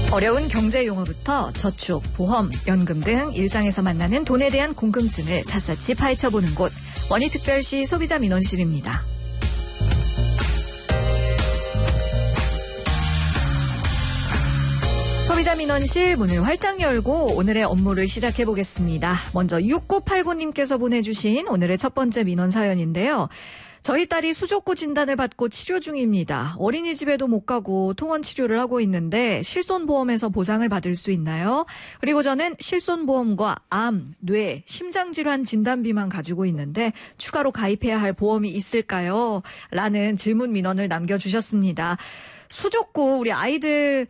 어려운 경제 용어부터 저축, 보험, 연금 등 일상에서 만나는 돈에 대한 궁금증을 샅샅이 파헤쳐보는 곳, 원희특별시 소비자 민원실입니다. 소비자 민원실 문을 활짝 열고 오늘의 업무를 시작해보겠습니다. 먼저 6989님께서 보내주신 오늘의 첫 번째 민원 사연인데요. 저희 딸이 수족구 진단을 받고 치료 중입니다. 어린이집에도 못 가고 통원 치료를 하고 있는데 실손보험에서 보상을 받을 수 있나요? 그리고 저는 실손보험과 암, 뇌, 심장질환 진단비만 가지고 있는데 추가로 가입해야 할 보험이 있을까요? 라는 질문 민원을 남겨주셨습니다. 수족구 우리 아이들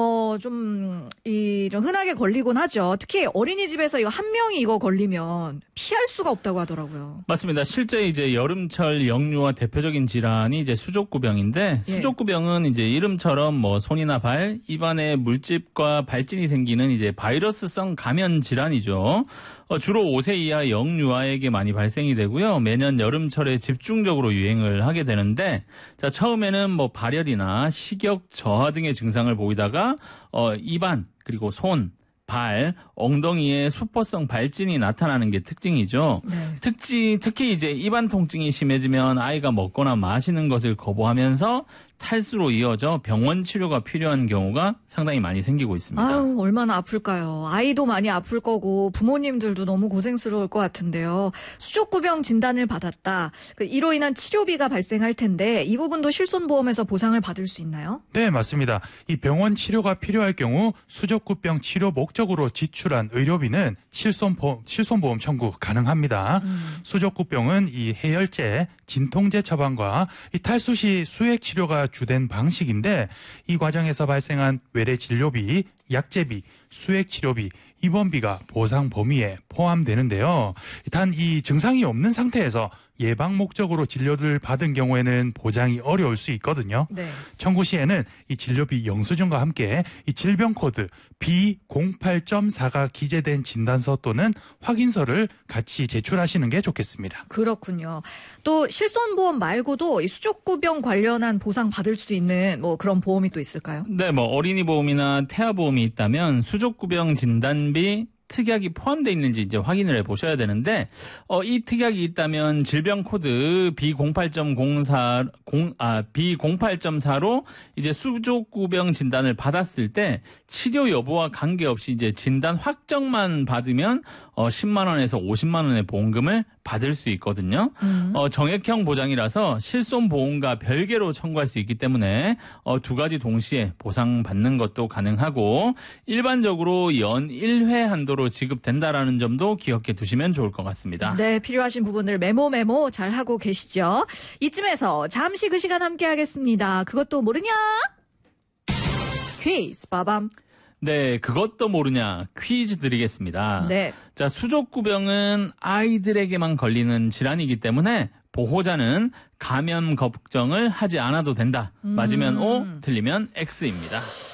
좀 흔하게 걸리곤 하죠. 특히 어린이집에서 이거 한 명이 이거 걸리면 피할 수가 없다고 하더라고요. 맞습니다. 실제 이제 여름철 영유아 대표적인 질환이 이제 수족구병인데 수족구병은 이제 이름처럼 손이나 발, 입안에 물집과 발진이 생기는 이제 바이러스성 감염 질환이죠. 주로 5세 이하 영유아에게 많이 발생이 되고요. 매년 여름철에 집중적으로 유행을 하게 되는데, 자, 처음에는 발열이나 식욕 저하 등의 증상을 보이다가 입안 그리고 손, 발, 엉덩이에 수포성 발진이 나타나는 게 특징이죠. 네. 특히 이제 입안 통증이 심해지면 아이가 먹거나 마시는 것을 거부하면서 탈수로 이어져 병원 치료가 필요한 경우가 상당히 많이 생기고 있습니다. 아유, 얼마나 아플까요? 아이도 많이 아플 거고 부모님들도 너무 고생스러울 것 같은데요. 수족구병 진단을 받았다. 이로 인한 치료비가 발생할 텐데 이 부분도 실손보험에서 보상을 받을 수 있나요? 네, 맞습니다. 이 병원 치료가 필요할 경우 수족구병 치료 목적으로 지출한 의료비는 실손보험 청구 가능합니다. 수족구병은 이 해열제, 진통제 처방과 이 탈수 시 수액 치료가 주된 방식인데 이 과정에서 발생한 외래 진료비, 약제비, 수액 치료비, 입원비가 보상 범위에 포함되는데요. 단 이 증상이 없는 상태에서 예방 목적으로 진료를 받은 경우에는 보장이 어려울 수 있거든요. 네. 청구 시에는 이 진료비 영수증과 함께 이 질병 코드 B08.4가 기재된 진단서 또는 확인서를 같이 제출하시는 게 좋겠습니다. 그렇군요. 또 실손보험 말고도 이 수족구병 관련한 보상 받을 수 있는 그런 보험이 또 있을까요? 네, 어린이 보험이나 태아 보험이 있다면 수족구병 진단비 특약이 포함되어 있는지 이제 확인을 해보셔야 되는데, 이 특약이 있다면 질병 코드 B08.4로 이제 수족구병 진단을 받았을 때 치료 여부와 관계없이 이제 진단 확정만 받으면 10만 원에서 50만 원의 보험금을 받을 수 있거든요. 정액형 보장이라서 실손보험과 별개로 청구할 수 있기 때문에 두 가지 동시에 보상받는 것도 가능하고 일반적으로 연 1회 한도로 지급된다라는 점도 기억해 두시면 좋을 것 같습니다. 네, 필요하신 부분들 메모 잘 하고 계시죠? 이쯤에서 잠시 그 시간 함께 하겠습니다. 그것도 모르냐? 퀴즈 빠밤. 네, 그것도 모르냐 퀴즈 드리겠습니다. 네. 자, 수족구병은 아이들에게만 걸리는 질환이기 때문에 보호자는 감염 걱정을 하지 않아도 된다. 맞으면 O, 틀리면 X입니다.